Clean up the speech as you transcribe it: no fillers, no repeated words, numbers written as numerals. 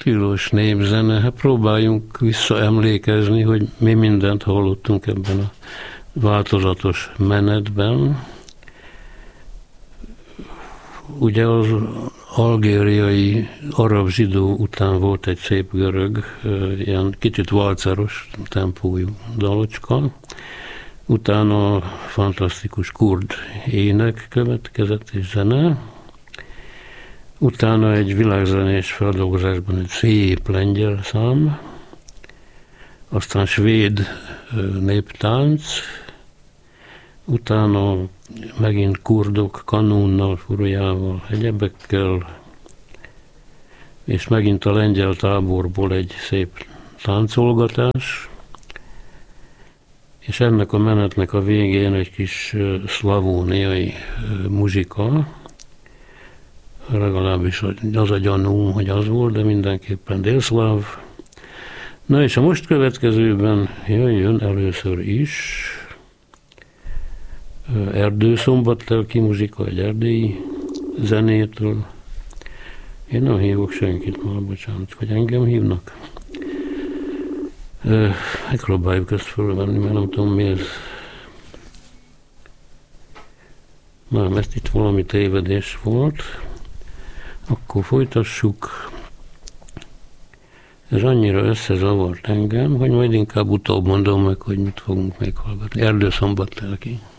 tilos népzene, hát próbáljunk visszaemlékezni, hogy mi mindent hallottunk ebben a változatos menetben. Ugye az algériai arab zsidó után volt egy szép görög, ilyen kicsit valceros tempójú dalocska, utána fantasztikus kurd ének következett és zene, utána egy világzenés feldolgozásban egy szép lengyel szám, aztán svéd néptánc, utána megint kurdok kanúnnal, furujával, egyebekkel, és megint a lengyel táborból egy szép táncolgatás, és ennek a menetnek a végén egy kis szlavóniai muzsika, legalábbis az a gyanúm, hogy az volt, de mindenképpen délszláv. Na és a most következőben jöjjön először is Erdőszombatteli muzsika, egy erdélyi zenétől. Én nem hívok senkit már, bocsánat, vagy engem hívnak. Megpróbáljuk ezt fölvenni, mert nem tudom mi ez. Nem, ezt itt valami tévedés volt. Akkor folytassuk. Ez annyira összezavart engem, hogy majd inkább utóbb mondom meg, hogy mit fogunk meghallgatni. Erdőszombatteli.